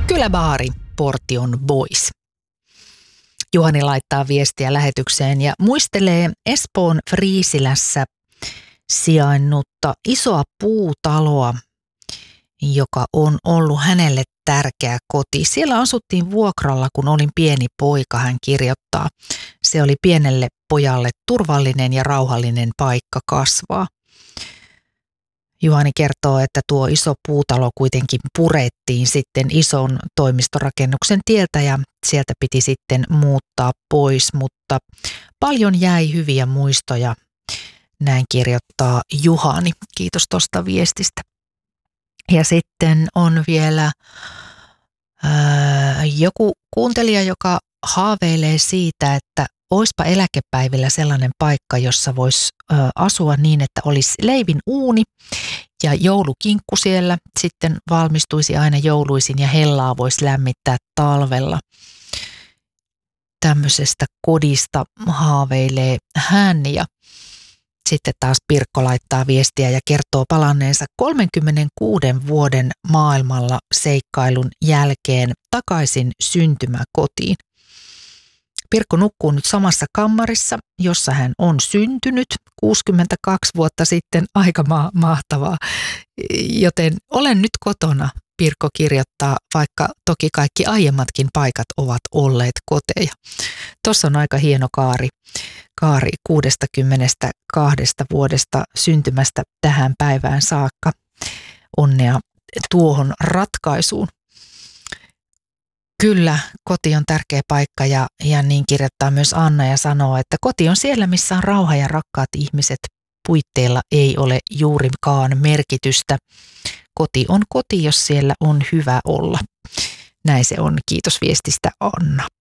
Kyläbaari Portion Boys. Juhani laittaa viestiä lähetykseen ja muistelee Espoon Friisilässä sijainnutta isoa puutaloa, joka on ollut hänelle tärkeä koti. Siellä asuttiin vuokralla, kun olin pieni poika, hän kirjoittaa. Se oli pienelle pojalle turvallinen ja rauhallinen paikka kasvaa. Juhani kertoo, että tuo iso puutalo kuitenkin purettiin sitten ison toimistorakennuksen tieltä ja sieltä piti sitten muuttaa pois, mutta paljon jäi hyviä muistoja. Näin kirjoittaa Juhani. Kiitos tuosta viestistä. Ja sitten on vielä joku kuuntelija, joka haaveilee siitä, että oispa eläkepäivillä sellainen paikka, jossa voisi asua niin, että olisi leivin uuni ja joulukinkku siellä. Sitten valmistuisi aina jouluisin ja hellaa voisi lämmittää talvella. Tämmöisestä kodista haaveilee hän ja sitten taas Pirkko laittaa viestiä ja kertoo palanneensa 36 vuoden maailmalla seikkailun jälkeen takaisin syntymäkotiin. Pirkko nukkuu nyt samassa kammarissa, jossa hän on syntynyt 62 vuotta sitten. Aika mahtavaa, joten olen nyt kotona, Pirkko kirjoittaa, vaikka toki kaikki aiemmatkin paikat ovat olleet koteja. Tuossa on aika hieno kaari 62 vuodesta syntymästä tähän päivään saakka. Onnea tuohon ratkaisuun. Kyllä, koti on tärkeä paikka ja niin kirjoittaa myös Anna ja sanoo, että koti on siellä, missä on rauha ja rakkaat ihmiset. Puitteilla ei ole juurikaan merkitystä. Koti on koti, jos siellä on hyvä olla. Näin se on. Kiitos viestistä, Anna.